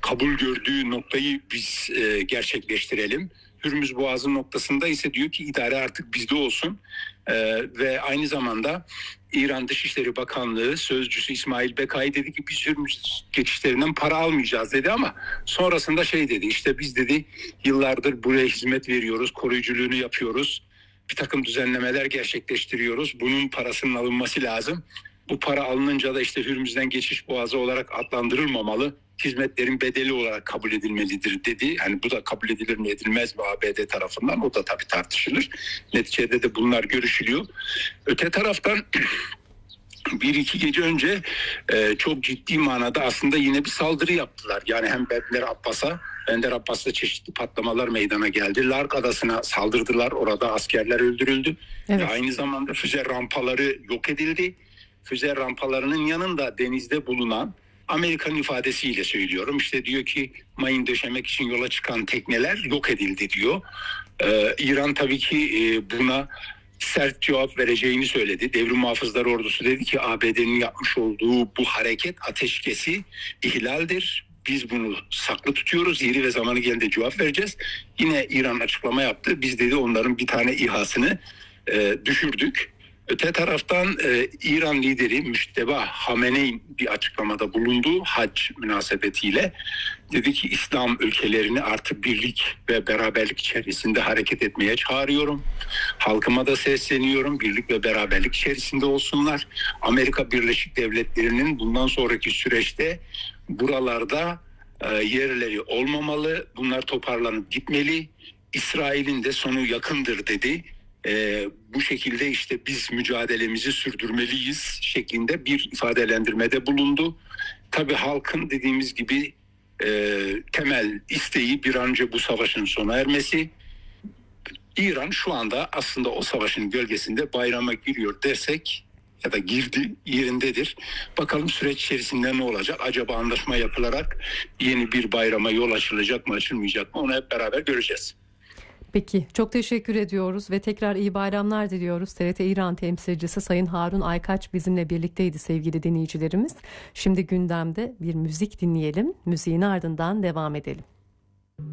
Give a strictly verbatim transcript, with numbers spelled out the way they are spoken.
kabul gördüğü noktayı biz e, gerçekleştirelim. Hürmüz Boğazı noktasında ise diyor ki idare artık bizde olsun. Ee, ve aynı zamanda İran Dışişleri Bakanlığı sözcüsü İsmail Bekai dedi ki biz Hürmüz geçişlerinden para almayacağız dedi, ama sonrasında şey dedi, işte biz dedi yıllardır buraya hizmet veriyoruz, koruyuculuğunu yapıyoruz, bir takım düzenlemeler gerçekleştiriyoruz, bunun parasının alınması lazım. Bu para alınınca da işte Hürmüz'den geçiş boğazı olarak adlandırılmamalı, hizmetlerin bedeli olarak kabul edilmelidir dedi. Hani bu da kabul edilir mi edilmez mi A B D tarafından, o da tabii tartışılır. Neticede de bunlar görüşülüyor. Öte taraftan bir iki gece önce e, çok ciddi manada aslında yine bir saldırı yaptılar. Yani hem Bender Abbas'a, Bender Abbas'ta çeşitli patlamalar meydana geldi. Lark Adası'na saldırdılar. Orada askerler öldürüldü. Evet. Ve aynı zamanda füze rampaları yok edildi. Füze rampalarının yanında denizde bulunan, Amerikan ifadesiyle söylüyorum, işte diyor ki mayın döşemek için yola çıkan tekneler yok edildi diyor. Ee, İran tabii ki e, buna sert cevap vereceğini söyledi. Devrim Muhafızlar Ordusu dedi ki A B D'nin yapmış olduğu bu hareket ateşkesi ihlaldir. Biz bunu saklı tutuyoruz. Yeri ve zamanı geldiğinde cevap vereceğiz. Yine İran açıklama yaptı. Biz dedi onların bir tane İHA'sını e, düşürdük. Öte taraftan e, İran lideri Müşteba Hamenei bir açıklamada bulundu hac münasebetiyle. Dedi ki İslam ülkelerini artık birlik ve beraberlik içerisinde hareket etmeye çağırıyorum. Halkıma da sesleniyorum, birlik ve beraberlik içerisinde olsunlar. Amerika Birleşik Devletleri'nin bundan sonraki süreçte buralarda e, yerleri olmamalı. Bunlar toparlanıp gitmeli. İsrail'in de sonu yakındır dedi. Ee, bu şekilde işte biz mücadelemizi sürdürmeliyiz şeklinde bir ifadelendirmede bulundu. Tabii halkın dediğimiz gibi e, temel isteği bir an önce bu savaşın sona ermesi. İran şu anda aslında o savaşın gölgesinde bayrama giriyor dersek ya da girdi yerindedir. Bakalım süreç içerisinde ne olacak? Acaba anlaşma yapılarak yeni bir bayrama yol açılacak mı, açılmayacak mı? Onu hep beraber göreceğiz. Peki, çok teşekkür ediyoruz ve tekrar iyi bayramlar diliyoruz. T R T İran temsilcisi Sayın Harun Aykaç bizimle birlikteydi sevgili dinleyicilerimiz. Şimdi gündemde bir müzik dinleyelim. Müziğin ardından devam edelim.